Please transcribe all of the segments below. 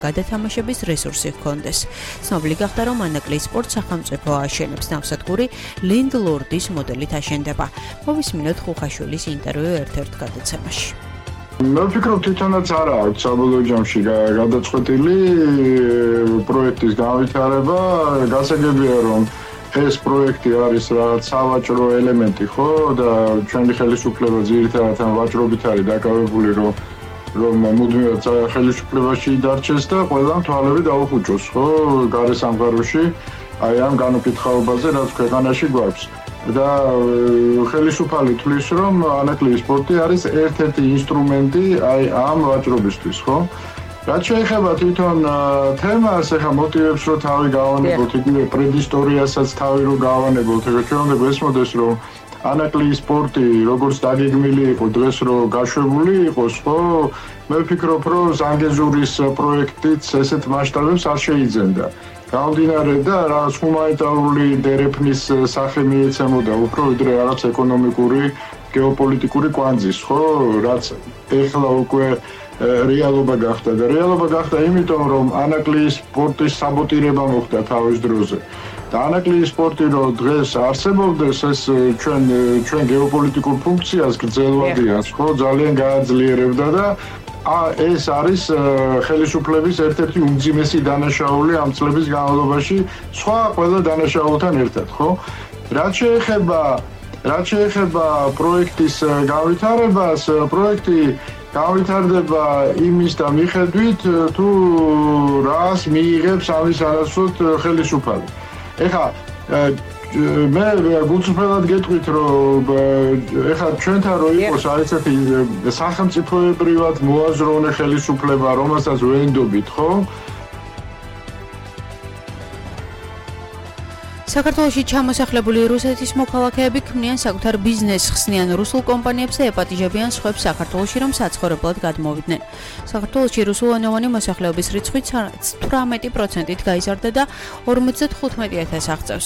გადათამაშების რესურსი ჰქონდეს. ცნობილი გახდა, რომ ანაკლის სპორტს სახელმწიფო ააშენებს, ნავსადგური ლენდლორდის მოდელით აშენდება. მოვისმინოთ ხუხაშვილის ინტერვიუ ერთ-ერთ გადაცემაში. მე ვფიქრობ, თვითონაც არა აქვს საბოლოო ჯამში გადაწყვეტილი პროექტის განვითარება. გასაგებია, რომ ეს პროექტი არის რაღაც სავაჭრო ელემენტი, ხო? და ჩვენი ხელისუფლება ძირითადად ამ ვაჭრობით არის დაკავებული, რომ მუდმივად ხელისუფლებაში დარჩეს და ყველამ თვალები დაუხუჭოს, ხო? გარე სამყაროში აი ამ განუკითხაობაზე, რაც ქვეყანაში გვაქვს. და ხელისუფალი თვლის, რომ ანაკლის სპორტი არის ერთ-ერთი ინსტრუმენტი აი ამ ვაჭრობისთვის, ხო? რაც შეეხება თვითონ თემას, ეხა მოტივებს რო თავი გავანებოთ, იგივე პრედისტორიასაც თავი რო გავანებოთ, ეხა ჩვენ უნდა გვესმოდეს, რომ ანაკლის სპორტი როგორც დაგეგმილი იყო დღეს რო გაშვებული იყოს, ხო? მე ვფიქრობ, რომ ზანგეზურის პროექტიც ესეთ მასშტაბებს არ შეიძენდა. გამომდინარე და რაღაც ჰუმანიტარული დერეფნის სახე მიეცემოდა უფრო ვიდრე რაღაც ეკონომიკური, გეოპოლიტიკური კვანძის, ხო? რაც ეხლა უკვე რეალობა გახდა და რეალობა გახდა იმიტომ, რომ ანაკლის სპორტის საბოტირება მოხდა თავის დროზე. და ანაკლის სპორტი რო დღეს არსებობდეს, ეს ჩვენ გეოპოლიტიკურ ფუნქციას გრძელვადიანს, ხო, ძალიან გააძლიერებდა და ეს არის ხელისუფლების ერთ-ერთი უმძიმესი დანაშაული ამ წლების განმავლობაში, სხვა ყველა დანაშაულთან ერთად, ხო? რაც შეეხება პროექტის განვითარებას, პროექტი განვითარდება იმის და მიხედვით, თუ რას მიიღებს ამის არასწორად ხელისუფალი. ეხა მე გულწრფელად გეტყვით, რომ ეხლა ჩვენთან რო იყოს ესეთი სახელმწიფოებრივად მოაზროვნე ხელისუფლება, რომელსაც ვენდობით, ხო? საქართველოში ჩამოსახლებული რუსეთის მოქალაქეები ქმნიან საკუთარ ბიზნესს, ხსნიან რუსულ კომპანიებს და ეპატიჟებიან სხვებს საქართველოში, რომ საცხოვრებლად გადმოვიდნენ. საქართველოში რუსულენოვანი მოსახლეობის რიცხვი 18%-ით გაიზარდა და 55,000 აღწევს.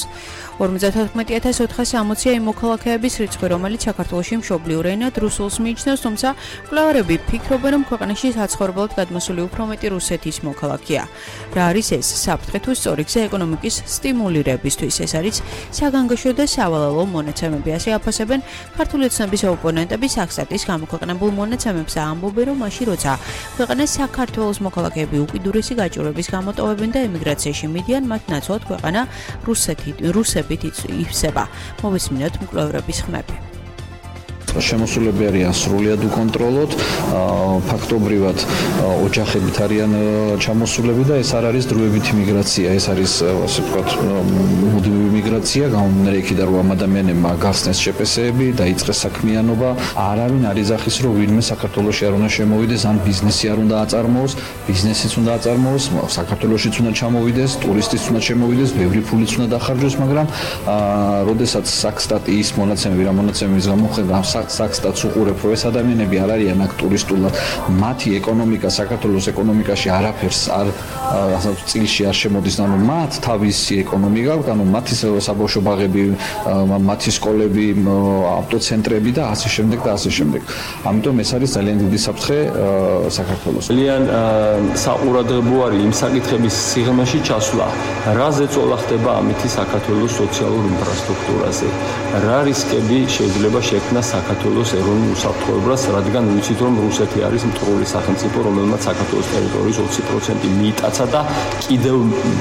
54,460 იმ მოქალაქეების რიცხვი, რომელიც საქართველოში მშობლიურ ენად რუსულს მიიჩნევს, თუმცა მკვლევარები ფიქრობენ, რომ ქვეყანაში საცხოვრებლად გადმოსული უფრო მეტი რუსეთის მოქალაქეა. რა არის ეს? საფრთხე თუ სწორი გზა ეკონომიკის სტიმულირებისთვის? ეს არის საგანგაშო და სავალალო მონაცემები, ასე აფასებენ ქართული ოცნების ოპონენტები. საქსტატის გამოქვეყნებულ მონაცემებზე ამბობენ, რომ მაშინ როცა ქვეყანას საქართველოს მოქალაქეები უკიდურესი გაჭირვების გამოტოვებენ და ემიგრაციაში მიდიან, მათ ნაცვლად ქვეყანა რუსებით ივსება. მოვისმინოთ მკვლევრების ხმები. შემოსულები არიან სრულიად უკონტროლოდ, ფაქტობრივად ოჯახებით არიან ჩამოსულები და ეს არ არის დროებითი მიგრაცია, ეს არის ასე ვთქვათ მუდმივი მიგრაცია, გამომდინარე იქიდან რომ ამ ადამიანებმა გახსნეს შეპესეები, დაიწყეს საქმიანობა, არავინ არ იძახის რომ ვინმე საქართველოში არ უნდა შემოვიდეს, ან ბიზნესი არ უნდა აწარმოოს, ბიზნესიც უნდა აწარმოოს, საქართველოშიც უნდა ჩამოვიდეს, ტურისტიც უნდა შემოვიდეს, ბევრი ფულიც უნდა დახარჯოს, მაგრამ როდესაც საქსტატი ის მონაცემები, რა მონაცემების გამოხდება საქსტატს უყურებ, რომ ეს ადამიანები არ არიან აქ ტურისტულად, მათი ეკონომიკა საქართველოს ეკონომიკაში არაფერს წილში არ შემოდის, ანუ მათ თავისი ეკონომიკა, ანუ მათი საბავშვო ბაღები, მათი სკოლები, ავტოცენტრები და ასე შემდეგ და ასე შემდეგ. ამიტომ ეს არის ძალიან დიდი საფრთხე საქართველოს. ძალიან საყურადღებო არის იმ საკითხების სიღრმეში ჩასვლა, რა ზეწოლა ხდება ამითი საქართველოს სოციალურ ინფრასტრუქტურაზე, რა რისკები შეიძლება შექმნას საქართველოს ეროვნულ უსაფრთხოებას, რადგან ვიცით, რომ რუსეთი არის მტრული სახელმწიფო, რომელმაც საქართველოს ტერიტორიის 20% მიიტაცა და კიდევ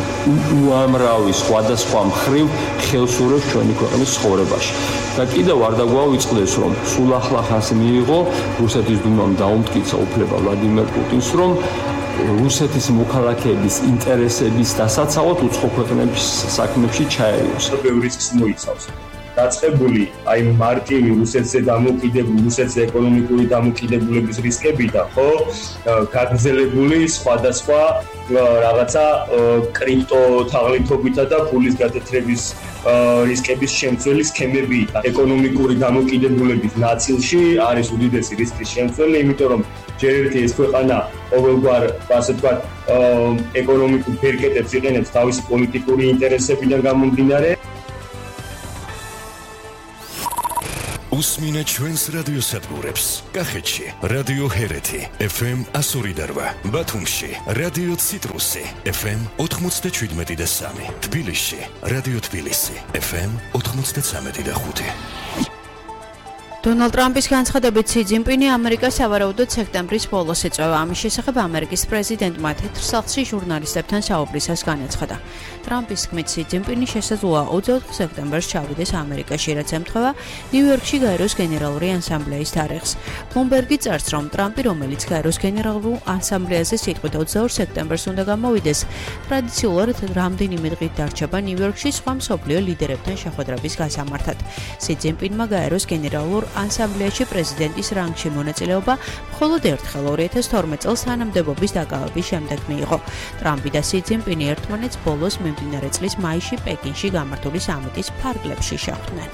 უამრავი სხვადასხვა მხრივ ხელსურებს ჩვენი ქვეყნის ცხოვრებაში. და კიდევ არ დაგვაუწყდეს, რომ სულ ახლა ხანს მიიღო რუსეთის დუმამ დაუმტკიცა უფლება ვლადიმერ პუტინს, რომ რუსეთის მოქალაქეების ინტერესების დასაცავად უცხო ქვეყნების საქმეებში ჩაერიოს. ბევრი რისკს მოიცავს. დაწყებული აი მარტივი რუსეთზე დამოკიდებული, რუსეთზე ეკონომიკური დამოკიდებულების რისკებიდან, ხო? გაგრძელებული სხვადასხვა რაღაცა კრიპტო თაღლითობითა და ფულის გადათრების რისკების შემცველი სქემები. ეკონომიკური დამოკიდებულების ნაწილში არის უდიდესი რისკის შემცველი, იმიტომ რომ ჯერ ერთი ეს ქვეყანა ყოველგვარ, ასე ვთქვათ, ეკონომიკურ ფერკეტებს იყენებს თავისი პოლიტიკური ინტერესებიდან გამომდინარე. უსმინეთ ჩვენს რადიოსადგურებს. კახეთში რადიო ჰერეთი FM 102.8, ბათუმში რადიო ციტრუსი FM 97.3, თბილისში რადიო თბილისი FM 93.5. დონალდ ტრამპის განცხადებით სი ძინპინი ამერიკას სავარაუდოდ სექტემბრის ბოლოს ეწევა. ამის შესახებ ამერიკის პრეზიდენტმა თეთრ სახლში ჟურნალისტებთან საუბრისას განაცხადა. ტრამპის თქმით სი ძინპინი შესაძლოა 24 სექტემბერს ჩავიდეს ამერიკაში, რაც ემთხვევა ნიუ-იორკში გაეროს გენერალური ასამბლეის თარიღს. ბლუმბერგი წერს, რომ ტრამპი, რომელიც გაეროს გენერალურ ასამბლეაზე სიტყვით 24 სექტემბერს უნდა გამოვიდეს, ტრადიციულად რამდენიმე დღით დარჩება ნიუ-იორკში სხვა მსოფლიო ლიდერებთან შეხვედრების გასამართად. სი ძინპინმა გაეროს გენერალურ ასამბლეაში პრეზიდენტის რანგში მონაწილეობა მხოლოდ ერთხელ 2012 წელს თანამდებობის დაკავების შემდეგ მიიღო. ტრამპი და სი ძინპინი ერთმანეთს ბოლოს მიმდინარე წლის მაისში პეკინში გამართული სამიტის ფარგლებში შეხვდნენ.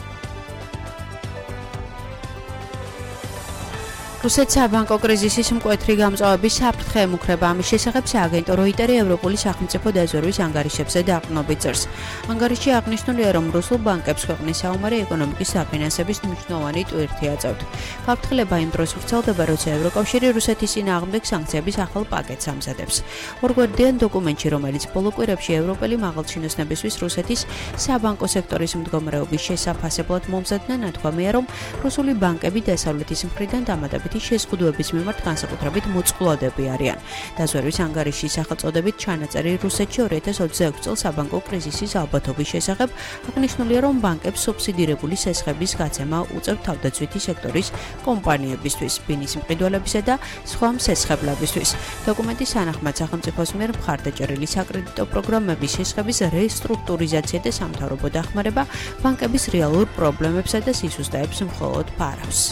რუსეთის საბანკო კრიზისის მკვეთრი გამწვავების საფრთხე ემუქრება. ამის შესახებ სააგენტო როიტერი ევროპული სახელმწიფო დაზვერვის ანგარიშებზე დაყრდნობით წერს. ანგარიში აღნიშნულია, რომ რუსულ ბანკებს ქვეყნის საომარი ეკონომიკის საფინანსების მნიშვნელოვანი ტვირთი აწევთ. გაფრთხილება იმ დროს ვრცელდება, როცა ევროკავშირი რუსეთის წინააღმდეგ სანქციების ახალ პაკეტს ამზადებს. ორგვარდიან დოკუმენტში, რომელიც ბოლო კვირებში ევროპელი მაღალჩინოსნებისთვის რუსეთის საბანკო სექტორის მდგომარეობის შესაფასებლად მომზადდა, ნათქვამია, რომ რუსული ბანკები დასავლეთის მხრიდან დამატებით შეზღუდვების მიმართ განსაკუთრებით მოწყვლადები არიან. დაზვერვის ანგარიშის სახელწოდებით ჩანაწერი რუსეთში 2026 წელს საბანკო კრიზისის ალბათობის შესახებ აღნიშნულია, რომ ბანკებს სუბსიდირებული სესხების გაცემა უწევთ თავდაცვითი სექტორის კომპანიებისთვის, ბინის მყიდველებისა და სხვა მსესხებლებისთვის. დოკუმენტის თანახმად სახელმწიფოს მიერ მხარდაჭერილი საკრედიტო პროგრამების სესხების რესტრუქტურიზაცია და სამთავრობო დახმარება ბანკების რეალურ პრობლემებსა და სისუსტეებს მხოლოდ ფარავს.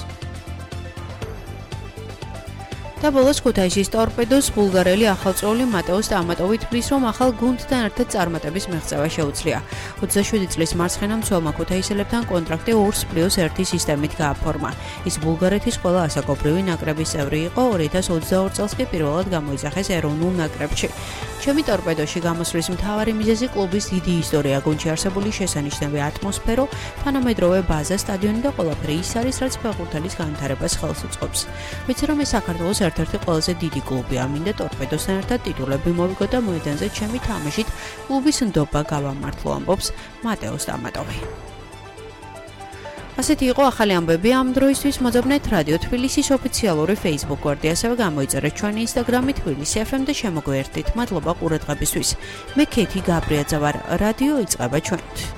და ბოლოს ქუთაისის ტორპედოს ბულგარელი ახალწეული მატეო სტამატოვი თვლის, რომ ახალ გუნდთან ერთად წარმატების მიღწევა შეუძლია. 27 წლის მარცხენა მცველმა ქუთაისელებთან კონტრაქტი 2+1 სისტემით გააფორმა. ის ბულგარეთის ყველა ასაკობრივი ნაკრების წევრი იყო, 2022 წელს კი პირველად გამოიძახეს ეროვნულ ნაკრებში. ჩემი ტორპედოში გამოსვლის მთავარი მიზეზი კლუბის დიდი ისტორია, გუნდში არსებული შესანიშნავი ატმოსფერო, თანამედროვე ბაზა, სტადიონი და ყველაფერი ის არის, რაც ფეხბურთელის განვითარებას ხელს უწყობს. ვიცი, რომ ეს საქართველოს ერთ-ერთი ყველაზე დიდი კლუბი, ამინდა ტორპედოსთან ერთად ტიტულები მოვიგო და მოედანზე ჩემი თამაშით კლუბის ნდობა გავამართლო, ამბობს მატეო სტამატოვი. ასეთი იყო ახალი ამბები ამ დროისთვის. მოძებნეთ რადიო თბილისის ოფიციალური Facebook გვერდი, ასევე გამოიწერეთ ჩვენი Instagram-ი თბილისი FM და შემოგვიერთდით. მადლობა ყურადღებისთვის. მე ქეთი გაბრიაძე ვარ. რადიო იწყება ჩვენით.